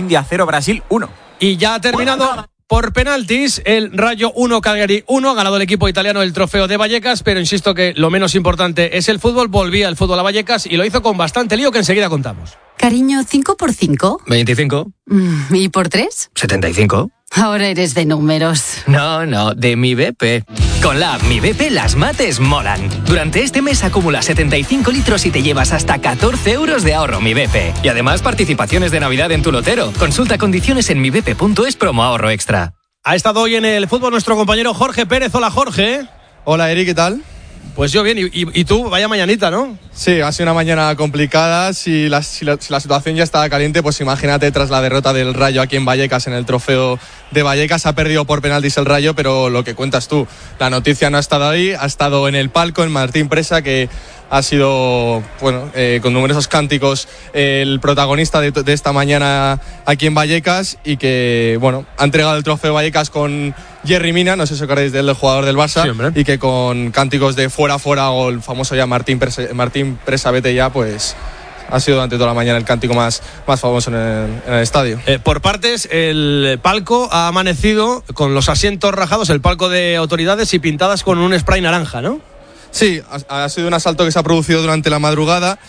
Finlandia 0, Brasil 1. Y ya ha terminado por penaltis el Rayo 1, Cagliari 1. Ha ganado el equipo italiano el trofeo de Vallecas, pero insisto que lo menos importante es el fútbol. Volvía el fútbol a Vallecas y lo hizo con bastante lío que enseguida contamos. Cariño, ¿5 por 5? 25. ¿Y por 3? 75. Ahora eres de números. No, de Mi BP. Con la app Mi BP las mates molan. Durante este mes acumula 75 litros y te llevas hasta 14 euros de ahorro Mi BP. Y además participaciones de Navidad en tu lotero. Consulta condiciones en mibp.es promo ahorro extra. Ha estado hoy en el fútbol nuestro compañero Jorge Pérez. Hola, Jorge. Hola, Eri, ¿qué tal? Pues yo bien, y tú, vaya mañanita, ¿no? Sí, ha sido una mañana complicada. Si la situación ya estaba caliente, pues imagínate tras la derrota del Rayo aquí en Vallecas, en el trofeo de Vallecas. Ha perdido por penaltis el Rayo, pero lo que cuentas tú, la noticia no ha estado ahí, ha estado en el palco, en Martín Presa, que ha sido, con numerosos cánticos, el protagonista de esta mañana aquí en Vallecas, y que, ha entregado el trofeo de Vallecas con Yerry Mina, no sé si os acordáis del jugador del Barça, sí, y que con cánticos de fuera, o el famoso ya Martín Presa, vete ya, pues ha sido durante toda la mañana el cántico más famoso en el estadio. Por partes, el palco ha amanecido con los asientos rajados, el palco de autoridades, y pintadas con un spray naranja, ¿no? Sí, ha sido un asalto que se ha producido durante la madrugada.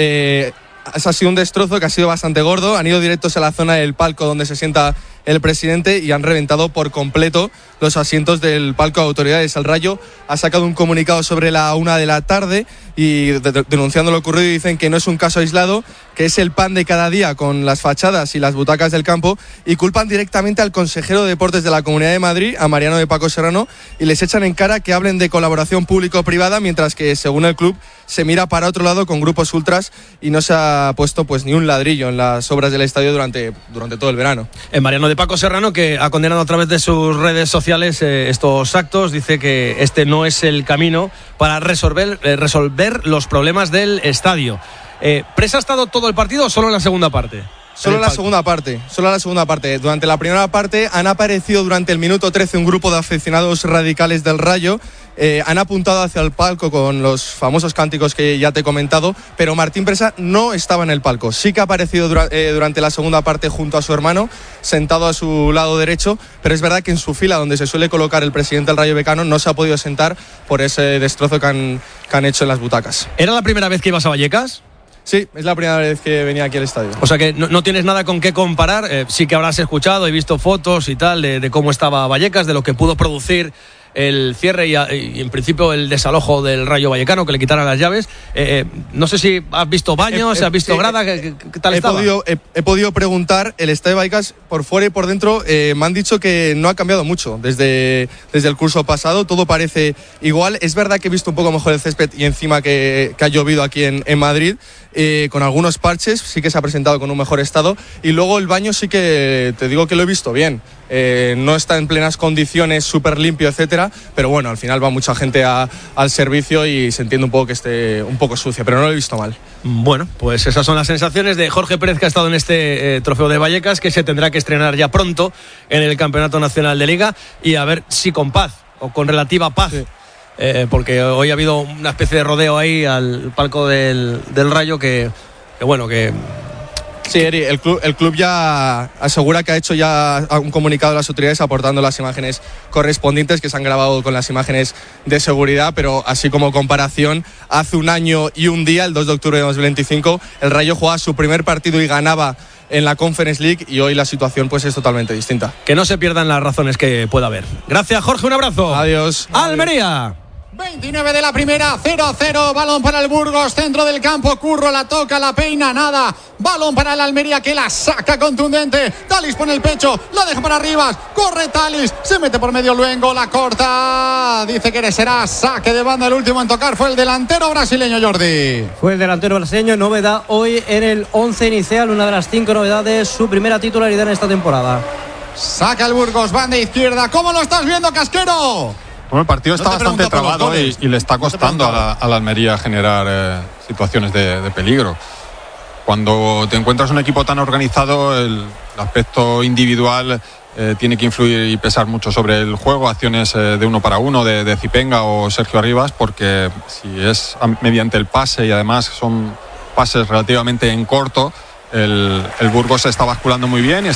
Ha sido un destrozo que ha sido bastante gordo. Han ido directos a la zona del palco donde se sienta el presidente y han reventado por completo los asientos del palco de autoridades. El Rayo ha sacado un comunicado sobre la 1 de la tarde y denunciando lo ocurrido, dicen que no es un caso aislado, que es el pan de cada día con las fachadas y las butacas del campo, y culpan directamente al consejero de Deportes de la Comunidad de Madrid, a Mariano de Paco Serrano, y les echan en cara que hablen de colaboración público-privada, mientras que, según el club, se mira para otro lado con grupos ultras y no se ha puesto ni un ladrillo en las obras del estadio durante todo el verano. Mariano de Paco Serrano, que ha condenado a través de sus redes sociales estos actos, dice que este no es el camino para resolver los problemas del estadio. ¿Presa ha estado todo el partido o solo en la segunda parte? Solo la segunda parte. Durante la primera parte han aparecido durante el minuto 13 un grupo de aficionados radicales del Rayo. Han apuntado hacia el palco con los famosos cánticos que ya te he comentado, pero Martín Presa no estaba en el palco. Sí que ha aparecido durante la segunda parte junto a su hermano, sentado a su lado derecho, pero es verdad que en su fila, donde se suele colocar el presidente del Rayo Vallecano, no se ha podido sentar por ese destrozo que han hecho en las butacas. ¿Era la primera vez que ibas a Vallecas? Sí, es la primera vez que venía aquí al estadio. O sea que no tienes nada con qué comparar. Sí que habrás escuchado y visto fotos y tal de cómo estaba Vallecas, de lo que pudo producir el cierre y en principio el desalojo del Rayo Vallecano, que le quitaran las llaves. No sé si has visto baños, has visto grada, ¿qué tal estaba? He podido preguntar. El estadio de Vallecas, por fuera y por dentro, me han dicho que no ha cambiado mucho desde el curso pasado. Todo parece igual. Es verdad que he visto un poco mejor el césped y encima que ha llovido aquí en Madrid, con algunos parches. Sí que se ha presentado con un mejor estado, y luego el baño sí que te digo que lo he visto bien. No está en plenas condiciones, súper limpio, etcétera, pero bueno, al final va mucha gente al servicio y se entiende un poco que esté un poco sucia, pero no lo he visto mal. Bueno, pues esas son las sensaciones de Jorge Pérez, que ha estado en este trofeo de Vallecas, que se tendrá que estrenar ya pronto en el Campeonato Nacional de Liga, y a ver si con paz o con relativa paz. Sí. Porque hoy ha habido una especie de rodeo ahí al palco del Rayo que Sí, Eri, el club ya asegura que ha hecho ya un comunicado a las autoridades aportando las imágenes correspondientes que se han grabado con las imágenes de seguridad, pero así como comparación, hace un año y un día, el 2 de octubre de 2025, el Rayo jugaba su primer partido y ganaba en la Conference League, y hoy la situación pues es totalmente distinta. Que no se pierdan las razones que pueda haber. Gracias, Jorge, un abrazo. Adiós. Almería. 29 de la primera, 0-0, balón para el Burgos, centro del campo, Curro la toca, la peina, nada, balón para el Almería, que la saca contundente, Talis pone el pecho, la deja para Rivas, corre Talis, se mete por medio Luengo, la corta, dice que será saque de banda. El último en tocar fue el delantero brasileño, Jordi. Fue el delantero brasileño, novedad hoy en el 11 inicial, una de las 5 novedades, su primera titularidad en esta temporada. Saca el Burgos, banda izquierda, ¿cómo lo estás viendo, Casquero? Bueno, el partido está bastante trabado y le está costando a la Almería generar situaciones de peligro. Cuando te encuentras un equipo tan organizado, el aspecto individual tiene que influir y pesar mucho sobre el juego. Acciones de uno para uno de Zipenga o Sergio Arribas, porque si es mediante el pase y además son pases relativamente en corto, el Burgos se está basculando muy bien.